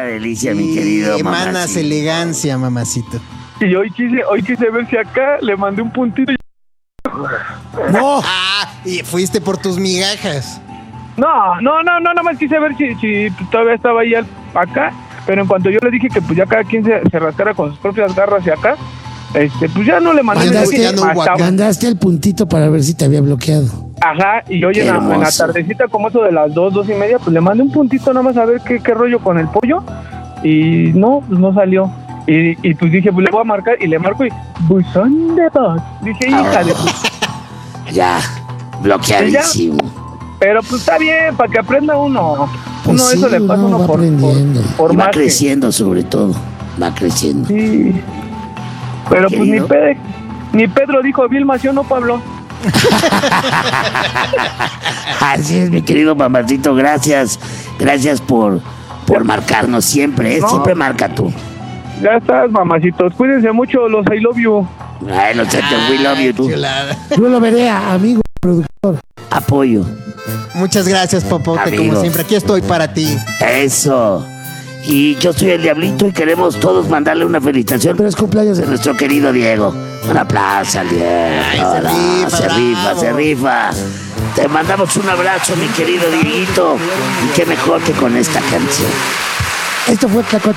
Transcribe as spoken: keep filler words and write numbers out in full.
delicia, mi querido emanas mamacito. elegancia, mamacito. Y hoy quise, hoy quise ver si acá le mandé un puntito. Y... ¡No! Ah, y fuiste por tus migajas. No, no, no, no, nada más quise ver si, si todavía estaba ahí al- acá. Pero en cuanto yo le dije que pues ya cada quien se, se rascara con sus propias garras y acá, este, pues ya no le mandé Mandaste, mensaje, ya no hubo hasta- acá. Mandaste el puntito para ver si te había bloqueado. Ajá, y hoy Qué en la, en la hermoso. tardecita, como eso de las dos, dos y media, pues le mandé un puntito nada más a ver qué, qué rollo con el pollo. Y no, pues no salió. Y, y pues dije, pues le voy a marcar, y le marco y, buzón de voz. Dije, hija de... Ya, bloqueadísimo. Pero pues está bien, para que aprenda uno. Pues Uno sí, eso le pasa uno uno va por, por, aprendiendo. por Y va más que- creciendo sobre todo. Va creciendo. Sí. Pero pues ni, Querido. Pedro, ni Pedro dijo Vilma, ¿sí o no, Pablo? Así es, mi querido mamacito. Gracias. Gracias por, por marcarnos siempre. ¿eh? No. Siempre marca tú. Ya estás, mamacitos. Cuídense mucho, los I love you. Ay, no sé, te we love you, tú. Chulada. Yo lo veré, amigo productor. Apoyo. Muchas gracias, Popote, Amigo. como siempre. Aquí estoy para ti. Eso. Y yo soy el Diablito y queremos todos mandarle una felicitación Pero es cumpleaños de a nuestro querido Diego. Un aplauso al Diego. Ay, se No, rifa, se rifa, bravo. se rifa. Te mandamos un abrazo, mi querido Dieguito. Y qué mejor que con esta canción. Esto fue Tlacuache